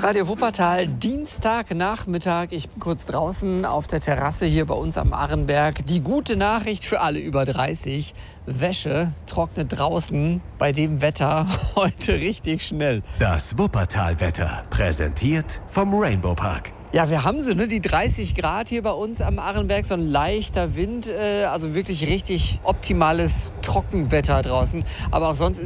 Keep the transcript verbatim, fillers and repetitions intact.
Radio Wuppertal, Dienstagnachmittag. Ich bin kurz draußen auf der Terrasse hier bei uns am Arenberg. Die gute Nachricht für alle über dreißig. Wäsche trocknet draußen bei dem Wetter heute richtig schnell. Das Wuppertal-Wetter, präsentiert vom Rainbow Park. Ja, wir haben sie, ne? Die dreißig Grad hier bei uns am Arenberg, so ein leichter Wind, äh, also wirklich richtig optimales Trockenwetter draußen. Aber auch sonst